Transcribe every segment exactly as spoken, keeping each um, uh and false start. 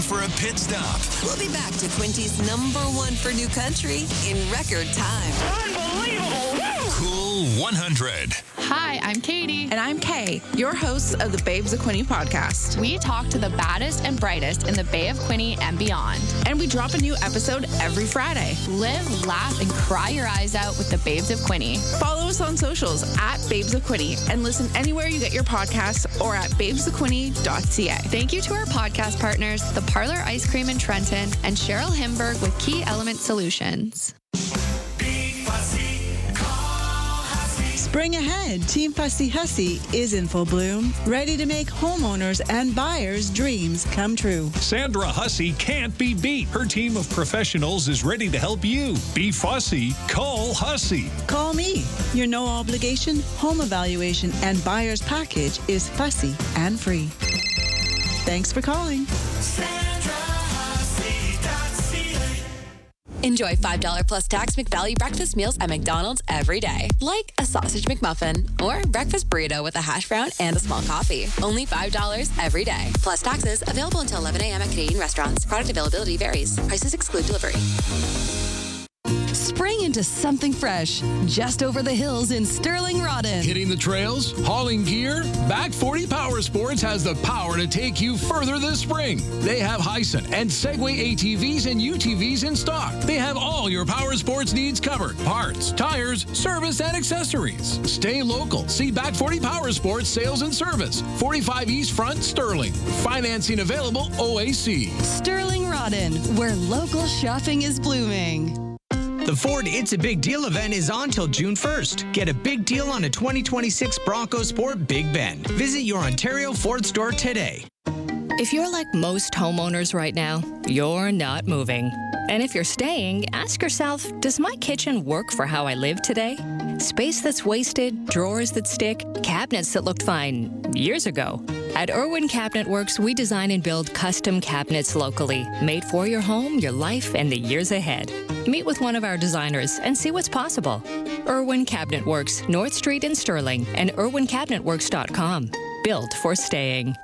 for a pit stop. We'll be back to Quinty's number one for new country in record time. Unbelievable! Cool one hundred. Hi, I'm Katie. And I'm Kay, your hosts of the Babes of Quinte podcast. We talk to the baddest and brightest in the Bay of Quinte and beyond. And we drop a new episode every Friday. Live, laugh, and cry your eyes out with the Babes of Quinte. Follow us on socials at Babes of Quinte and listen anywhere you get your podcasts or at babes of quinte dot c a. Thank you to our podcast partners, The Parlor Ice Cream in Trenton and Cheryl Himberg with Key Element Solutions. Spring ahead, Team Fussy Hussy is in full bloom, ready to make homeowners and buyers' dreams come true. Sandra Hussey can't be beat. Her team of professionals is ready to help you. Be fussy, call Hussey. Call me. Your no obligation home evaluation and buyer's package is fussy and free. Thanks for calling. Enjoy five dollars plus tax McValue breakfast meals at McDonald's every day. Like a sausage McMuffin or breakfast burrito with a hash brown and a small coffee. Only five dollars every day. Plus taxes. Available until eleven a.m. at Canadian restaurants. Product availability varies. Prices exclude delivery. Spring into something fresh, just over the hills in Sterling Rodden. Hitting the trails, hauling gear? Back forty Power Sports has the power to take you further this spring. They have Hyson and Segway A T Vs and U T Vs in stock. They have all your power sports needs covered. Parts, tires, service, and accessories. Stay local. See Back forty Power Sports sales and service. forty-five East Front, Sterling. Financing available, O A C. Sterling Rodden, where local shopping is blooming. The Ford It's a Big Deal event is on till June first. Get a big deal on a twenty twenty-six Bronco Sport Big Bend. Visit your Ontario Ford store today. If you're like most homeowners right now, you're not moving. And if you're staying, ask yourself, does my kitchen work for how I live today? Space that's wasted, drawers that stick, cabinets that looked fine years ago. At Irwin Cabinet Works, we design and build custom cabinets locally, made for your home, your life, and the years ahead. Meet with one of our designers and see what's possible. Irwin Cabinet Works, North Street in Sterling, and irwin cabinet works dot com. Built for staying.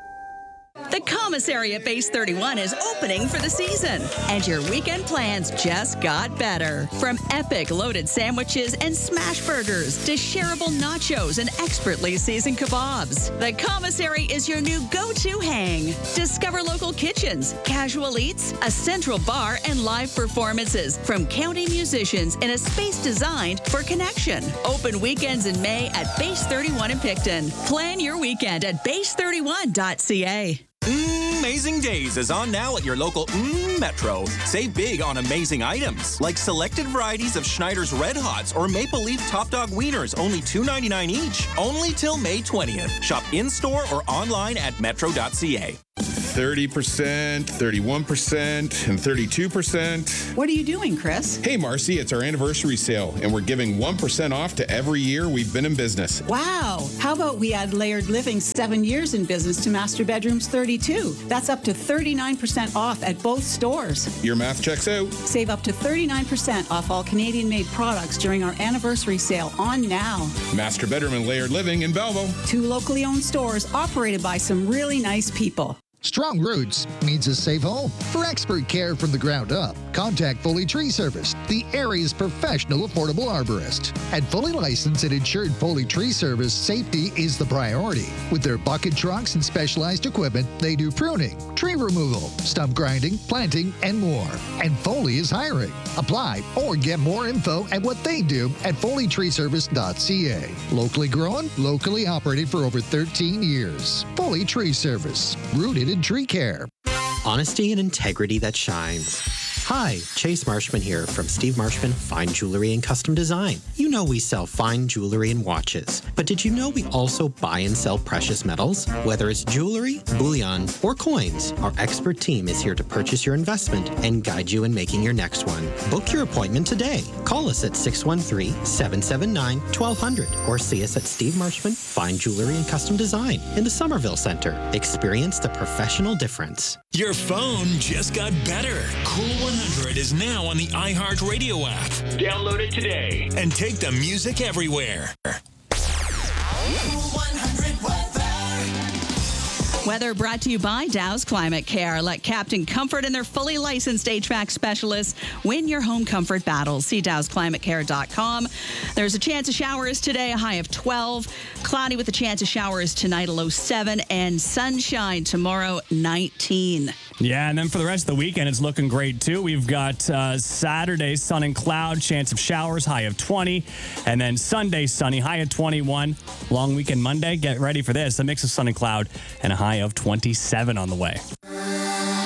The commissary at Base thirty-one is opening for the season, and your weekend plans just got better. From epic loaded sandwiches and smash burgers to shareable nachos and expertly seasoned kebabs, the commissary is your new go-to hang. Discover local kitchens, casual eats, a central bar, and live performances from county musicians in a space designed for connection. Open weekends in May at Base thirty-one in Picton. Plan your weekend at base thirty-one dot c a. Amazing Days is on now at your local mm, Metro. Save big on amazing items, like selected varieties of Schneider's Red Hots or Maple Leaf Top Dog Wieners, only two ninety-nine each. Only till May twentieth. Shop in-store or online at metro dot c a. thirty percent, thirty-one percent, and thirty-two percent. What are you doing, Chris? Hey, Marcy, it's our anniversary sale, and we're giving one percent off to every year we've been in business. Wow. How about we add Layered Living seven years in business to Master Bedrooms thirty-two? That's up to thirty-nine percent off at both stores. Your math checks out. Save up to thirty-nine percent off all Canadian-made products during our anniversary sale on now. Master Bedroom and Layered Living in Belleville. Two locally owned stores operated by some really nice people. Strong roots means a safe home. For expert care from the ground up, contact Foley Tree Service, the area's professional affordable arborist. At fully licensed and insured Foley Tree Service, safety is the priority. With their bucket trucks and specialized equipment, they do pruning, tree removal, stump grinding, planting, and more. And Foley is hiring. Apply or get more info at what they do at foley tree service dot c a. Locally grown, locally operated for over thirteen years. Foley Tree Service, rooted in tree care. Honesty and integrity that shines. Hi, Chase Marshman here from Steve Marshman Fine Jewelry and Custom Design. You know we sell fine jewelry and watches, but did you know we also buy and sell precious metals? Whether it's jewelry, bullion, or coins, our expert team is here to purchase your investment and guide you in making your next one. Book your appointment today. Call us at six one three, seven seven nine, one two zero zero or see us at Steve Marshman Fine Jewelry and Custom Design in the Somerville Center. Experience the professional difference. Your phone just got better. Cool one hundred is now on the iHeartRadio app. Download it today and take the music everywhere. Cool one hundred weather. Weather brought to you by Dow's Climate Care. Let Captain Comfort and their fully licensed H V A C specialists win your home comfort battles. See dows climate care dot com. There's a chance of showers today, a high of twelve. Cloudy with a chance of showers tonight, a low seven. And sunshine tomorrow, nineteen. Yeah, and then for the rest of the weekend, it's looking great, too. We've got uh, Saturday, sun and cloud, chance of showers, high of twenty. And then Sunday, sunny, high of twenty-one. Long weekend Monday, get ready for this. A mix of sun and cloud and a high of twenty-seven on the way.